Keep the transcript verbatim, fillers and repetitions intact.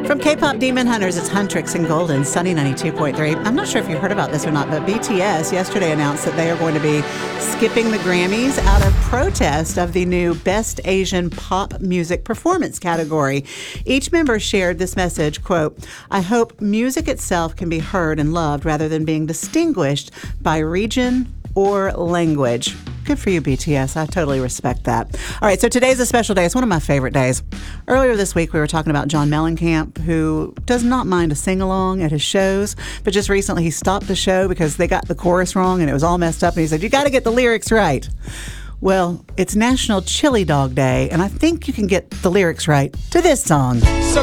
From K-pop Demon Hunters, it's Huntrix and Golden, Sunny ninety-two point three. I'm not sure if you heard about this or not, but B T S yesterday announced that they are going to be skipping the Grammys out of protest of the new Best Asian Pop Music Performance category. Each member shared this message, quote, "I hope music itself can be heard and loved rather than being distinguished by region or language." Good for you, B T S. I totally respect that. All right, so today's a special day. It's one of my favorite days. Earlier this week, we were talking about John Mellencamp, who does not mind a sing-along at his shows, but just recently he stopped the show because they got the chorus wrong and it was all messed up, and he said, "You got to get the lyrics right." Well, it's National Chili Dog Day, and I think you can get the lyrics right to this song.